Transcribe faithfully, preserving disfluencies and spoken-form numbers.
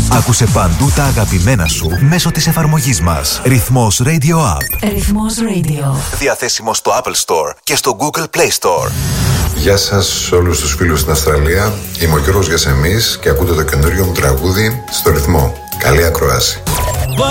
Άκουσε παντού τα αγαπημένα σου μέσω της εφαρμογής μας. Ρυθμός Radio App. Ρυθμός Radio. Διαθέσιμο στο Apple Store και στο Google Play Store. Γεια σας όλους τους φίλους στην Αυστραλία. Είμαι ο Γιώργος Γεσεμής και ακούτε το καινούριο μου τραγούδι στο Ρυθμό. Καλή ακρόαση.